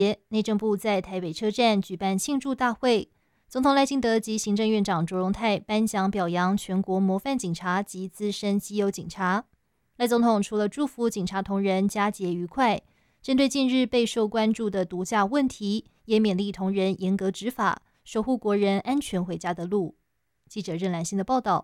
内政部在台北车站举办庆祝大会，总统赖清德及行政院长卓荣泰颁奖表扬全国模范警察及资深绩优警察。赖总统除了祝福警察同仁佳节愉快，针对近日备受关注的毒驾问题，也勉励同仁严格执法，守护国人安全回家的路。记者任兰心的报道。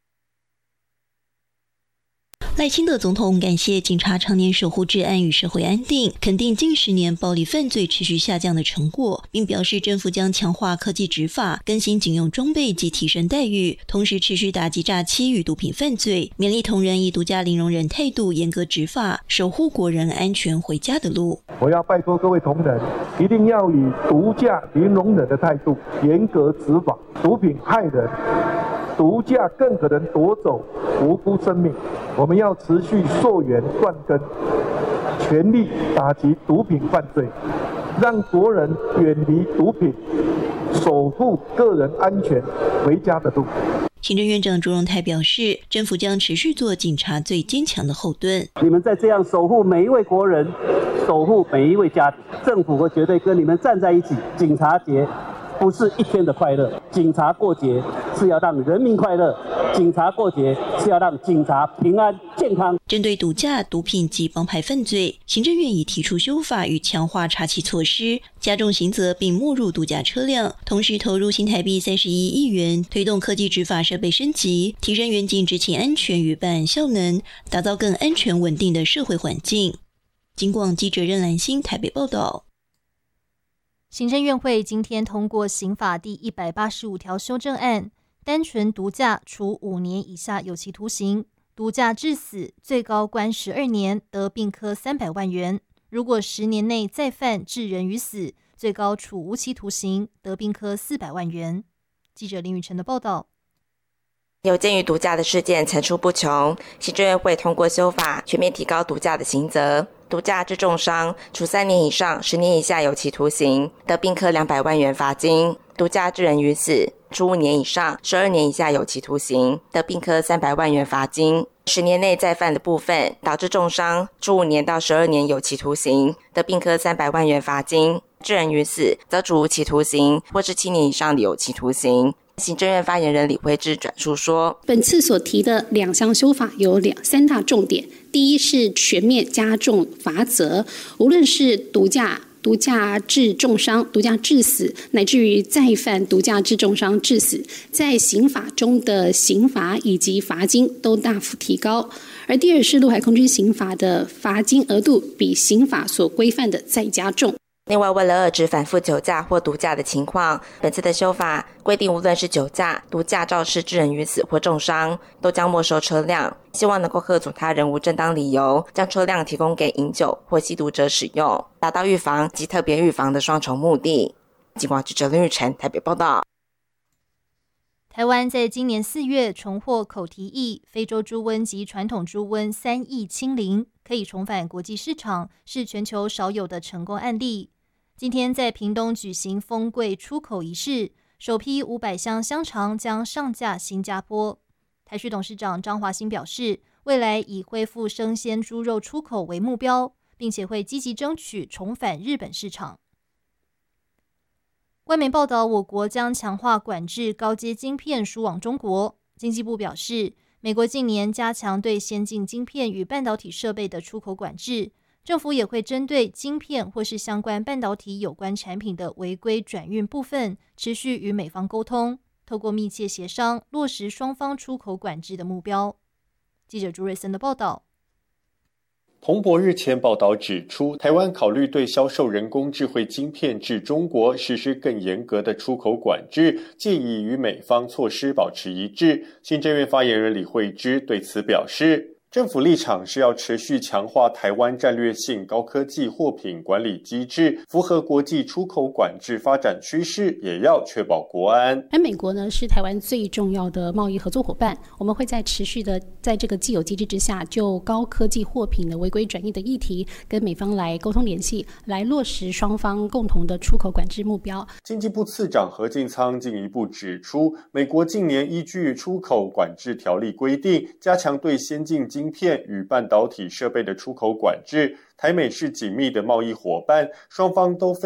赖清德总统感谢警察常年守护治安与社会安定，肯定近10年暴力犯罪持续下降的成果，并表示政府将强化科技执法，更新警用装备及提升待遇，同时持续打击诈欺与毒品犯罪，勉励同仁以毒驾零容忍态度严格执法，守护国人安全回家的路。 我要拜托各位同仁，一定要以毒驾零容忍的态度严格执法，毒品害人，毒驾更可能夺走无辜生命。我们要持续溯源断根，全力打击毒品犯罪，让国人远离毒品，守护个人安全回家的路。 行政院长卓荣泰表示，政府将持续做警察最坚强的后盾。 你们在这样守护每一位国人，守护每一位家庭，政府会绝对跟你们站在一起。警察节不是一天的快乐，警察过节是要让人民快乐，警察过节是要让警察平安健康。 针对毒驾、毒品及帮派犯罪，行政院已提出修法与强化查缉措施，加重刑责并没入毒驾车辆，同时投入新台币31亿元，推动科技执法设备升级，提升员警执勤安全与办案效能，打造更安全稳定的社会环境。警广记者任兰心台北报道。 行政院会今天通过刑法第185条修正案，单纯毒驾处5年以下有期徒刑，毒驾致死最高关12年，得并科300万元。如果10年内再犯致人于死，最高处无期徒刑，得并科400万元。记者林宇辰的报道。 有鉴于毒驾的事件层出不穷，行政院会通过修法，全面提高毒驾的刑责。毒驾致重伤，处3年以上10年以下有期徒刑，得并科200万元罚金；毒驾致人于死，处5年以上12年以下有期徒刑，得并科300万元罚金。10年内再犯的部分，导致重伤，处5年到12年有期徒刑，得并科300万元罚金；致人于死，则处无期徒刑或是7年以上的有期徒刑。行政院发言人李惠智转述说， 本次所提的2项修法有3大重点。第一是全面加重罚则，无论是毒驾致重伤、毒驾致死，乃至于再犯毒驾致重伤致死，在刑法中的刑罚以及罚金都大幅提高。而第二是陆海空军刑法的罚金额度比刑法所规范的再加重。 另外，为了遏制反复酒驾或毒驾的情况，本次的修法规定，无论是酒驾、毒驾肇事致人于死或重伤，都将没收车辆，希望能够遏阻他人无正当理由将车辆提供给饮酒或吸毒者使用，达到预防及特别预防的双重目的。警广记者林玉成台北报道。 台湾在今年4月重获口蹄疫、非洲猪瘟及传统猪瘟3疫清零，可以重返国际市场，是全球少有的成功案例。今天在屏东举行丰柜出口仪式，首批500箱香肠将上架新加坡。台视董事长张华兴表示，未来以恢复生鲜猪肉出口为目标，并且会积极争取重返日本市场。外媒报道，我国将强化管制高阶晶片输往中国。经济部表示，美国近年加强对先进晶片与半导体设备的出口管制，政府也会针对晶片或是相关半导体有关产品的违规转运部分，持续与美方沟通，透过密切协商，落实双方出口管制的目标。记者朱瑞森的报道。 彭博日前报道指出，台湾考虑对销售人工智慧晶片至中国实施更严格的出口管制，建议与美方措施保持一致。行政院发言人李惠芝对此表示，政府立场是要持续强化台湾战略性高科技货品管理机制，符合国际出口管制发展趋势，也要确保国安。 而美国呢，是台湾最重要的贸易合作伙伴，我们会在持续的在这个既有机制之下，就高科技货品的违规转移的议题，跟美方来沟通联系，来落实双方共同的出口管制目标。 经济部次长何进仓进一步指出，美国近年依据出口管制条例规定，加强对先进晶片与半导体设备的出口管制，台美是紧密的贸易伙伴，双方都非